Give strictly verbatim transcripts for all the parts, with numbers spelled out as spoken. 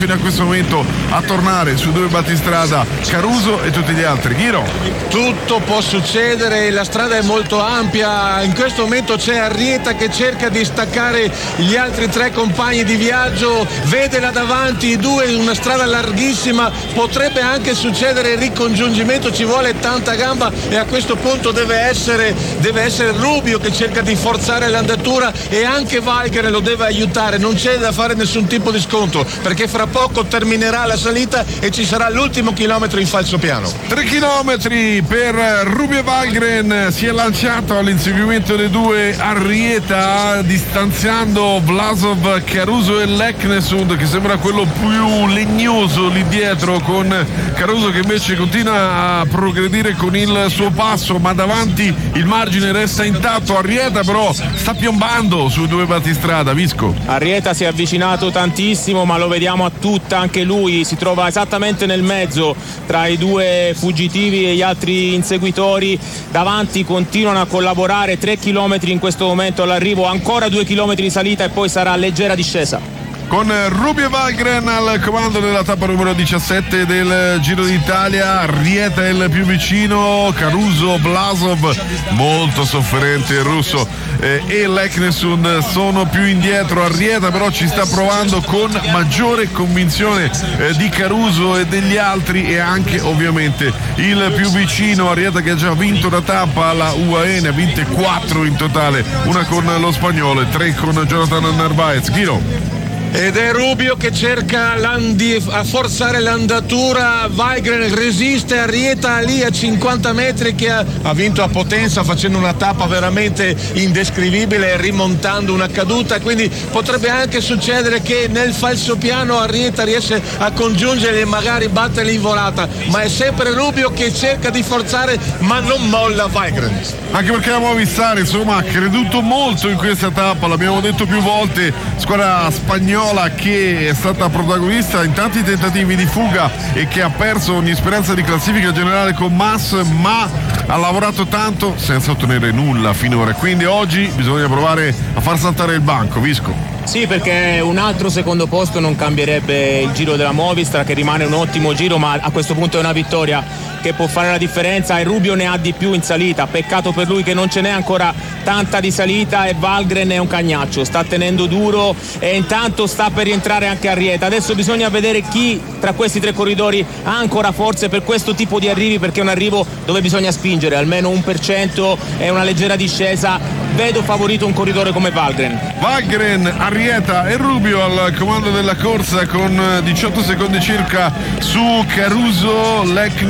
fino a questo momento a tornare su due battistrada Caruso e tutti gli altri. Ghiro. Tutto può succedere, la strada è molto ampia, in questo momento c'è Arrieta che cerca di staccare gli altri tre compagni di viaggio, vede là davanti i due in una strada larghissima, potrebbe anche succedere il ricongiungimento, ci vuole tanta gamba e a questo punto deve essere, deve essere Rubio che cerca di forzare l'andatura e anche Valgren lo deve aiutare, non c'è da fare nessun tipo di sconto perché fra poco terminerà la salita e ci sarà l'ultimo chilometro in falsopiano. Tre chilometri per Rubio e Valgren, si è lanciato all'inseguimento dei due Arrieta distanziando Vlasov, Caruso e Leknesund che sembra quello più legnoso lì dietro, con Caruso che invece continua a progredire con il suo passo, ma davanti il margine resta intatto. Arrieta però sta piombando sui due battistrada. Visco. Arrieta si è avvicinato tantissimo, ma lo vediamo a tutta, anche lui si trova esattamente nel mezzo tra i due fuggitivi e gli altri inseguitori. Davanti continuano a collaborare, tre chilometri in questo momento all'arrivo, ancora due chilometri di salita e poi sarà leggera discesa. Con Rubio e Valgren al comando della tappa numero diciassette del Giro d'Italia. Arrieta è il più vicino, Caruso, Vlasov molto sofferente il russo eh, e Leknesund sono più indietro. Arrieta però ci sta provando con maggiore convinzione eh, di Caruso e degli altri, e anche ovviamente il più vicino Arrieta che ha già vinto una tappa alla U A E, ne ha vinte quattro in totale, una con lo spagnolo e tre con Jonathan Narvaez. Ghiro. Ed è Rubio che cerca a forzare l'andatura, Valgren resiste, Arrieta lì a cinquanta metri che ha, ha vinto a Potenza facendo una tappa veramente indescrivibile, rimontando una caduta, quindi potrebbe anche succedere che nel falsopiano Arrieta riesce a congiungere e magari batterli in volata, ma è sempre Rubio che cerca di forzare ma non molla Valgren. Anche perché la Movistar insomma ha creduto molto in questa tappa, l'abbiamo detto più volte, squadra spagnola che è stata protagonista in tanti tentativi di fuga e che ha perso ogni speranza di classifica generale con Mas, ma ha lavorato tanto senza ottenere nulla finora, quindi oggi bisogna provare a far saltare il banco. Visco. Sì, perché un altro secondo posto non cambierebbe il giro della Movistar, che rimane un ottimo giro, ma a questo punto è una vittoria che può fare la differenza e Rubio ne ha di più in salita. Peccato per lui che non ce n'è ancora tanta di salita e Valgren è un cagnaccio, sta tenendo duro e intanto sta per rientrare anche Arrieta. Adesso bisogna vedere chi tra questi tre corridori ha ancora forze per questo tipo di arrivi, perché è un arrivo dove bisogna spingere almeno un per cento, è una leggera discesa. Vedo favorito un corridore come Valgren. Valgren, Arrieta e Rubio al comando della corsa con diciotto secondi circa su Caruso,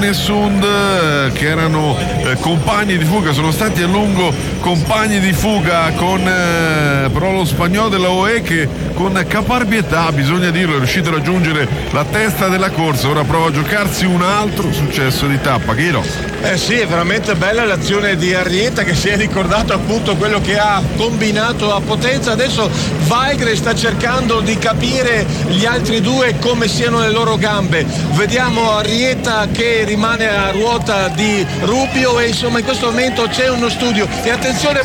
Leknesund che erano eh, compagni di fuga, sono stati a lungo compagni di fuga con eh, però lo spagnolo della U A E che con caparbietà, bisogna dirlo, è riuscito a raggiungere la testa della corsa. Ora prova a giocarsi un altro successo di tappa. Chilo. Eh sì, è veramente bella l'azione di Arrieta che si è ricordato appunto quello che ha combinato a Potenza. Adesso Valgren sta cercando di capire gli altri due come siano le loro gambe. Vediamo Arrieta che rimane a ruota di Rubio e insomma in questo momento c'è uno studio. E attenzione